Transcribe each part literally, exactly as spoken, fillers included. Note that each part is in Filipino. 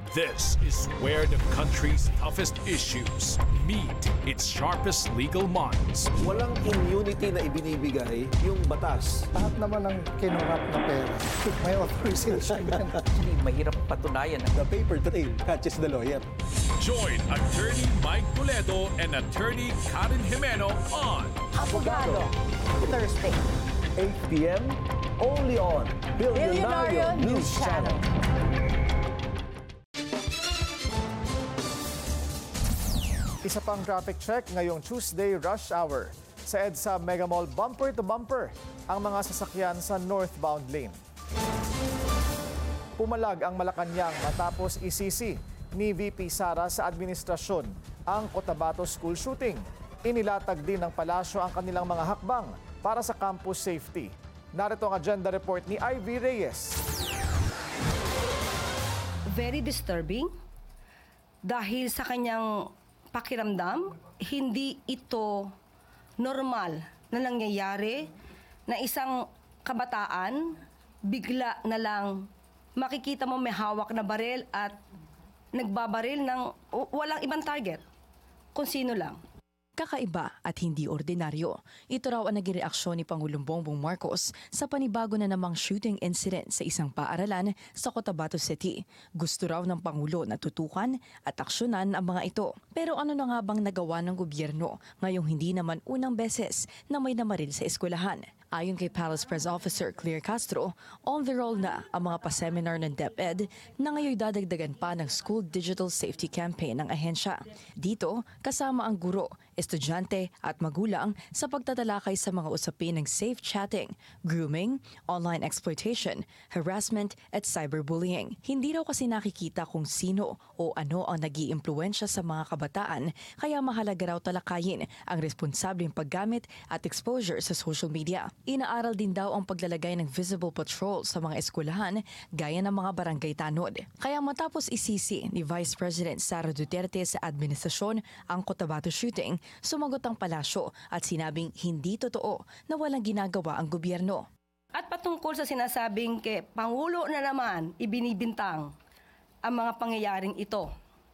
This is where the country's toughest issues meet its sharpest legal minds. Walang immunity na ibinibigay yung batas. Lahat naman ng kinurap na pera, may authorization yan. Actually, mahirap patunayan. The paper trail catches the lawyer. Join Attorney Mike Toledo and Attorney Karen Jimeno on Abogado. Thursday. eight p m only on Billionario News Channel. Isa pang traffic check ngayong Tuesday rush hour. Sa EDSA Mega Mall, bumper to bumper ang mga sasakyan sa northbound lane. Pumalag ang Malacanang matapos isisi ni V P Sara sa administrasyon ang Cotabato School shooting. Inilatag din ng palasyo ang kanilang mga hakbang para sa campus safety. Narito ang agenda report ni Ivy Reyes. Very disturbing dahil sa kanyang pakiramdam, hindi ito normal na nangyayari na isang kabataan bigla na lang makikita mo may hawak na baril at nagbabaril ng walang ibang target, kung sino lang. Kakaiba at hindi ordinaryo. Ito raw ang naging reaksyon ni Pangulong Bongbong Marcos sa panibago na namang shooting incident sa isang paaralan sa Cotabato City. Gusto raw ng Pangulo na tutukan at aksyonan ang mga ito. Pero ano na nga bang nagawa ng gobyerno ngayong hindi naman unang beses na may namaril sa eskwelahan? Ayon kay Palace Press Officer Claire Castro, on the roll na ang mga paseminar ng DepEd na ngayon dadagdagan pa ng School Digital Safety Campaign ng ahensya. Dito, kasama ang guro, estudyante at magulang sa pagtatalakay sa mga usapin ng safe chatting, grooming, online exploitation, harassment at cyberbullying. Hindi raw kasi nakikita kung sino o ano ang nag-iimpluwensya sa mga kabataan, kaya mahalaga raw talakayin ang responsableng paggamit at exposure sa social media. Inaaral din daw ang paglalagay ng visible patrol sa mga eskwelahan gaya ng mga barangay tanod. Kaya matapos isisi ni Vice President Sara Duterte sa administrasyon ang Cotabato shooting, sumagot ang palasyo at sinabing hindi totoo na walang ginagawa ang gobyerno. At patungkol sa sinasabing kay Pangulo na naman ibinibintang ang mga pangyayaring ito.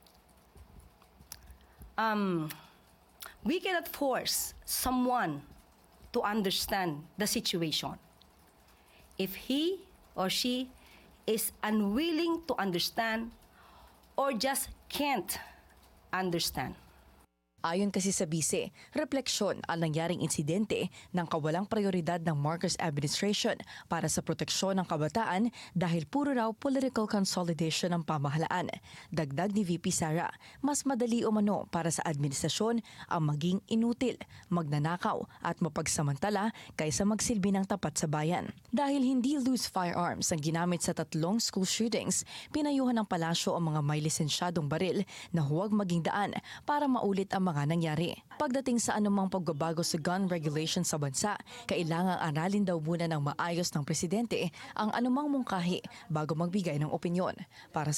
Um, we cannot force someone to understand the situation. If he or she is unwilling to understand or just can't understand. Ayon kasi sa bise, refleksyon ang nangyaring insidente ng kawalang prioridad ng Marcos administration para sa proteksyon ng kabataan dahil puro raw political consolidation ng pamahalaan. Dagdag ni V P Sara, mas madali umano para sa administrasyon ang maging inutil, magnanakaw at mapagsamantala kaysa magsilbi ng tapat sa bayan. Dahil hindi loose firearms ang ginamit sa tatlong school shootings, pinayuhan ng palasyo ang mga may lisensyadong baril na huwag maging daan para maulit ang mga mga nangyari. Pagdating sa anumang pagbabago sa gun regulation sa bansa, kailangang aralin daw muna ng maayos ng presidente ang anumang mungkahi bago magbigay ng opinyon. Para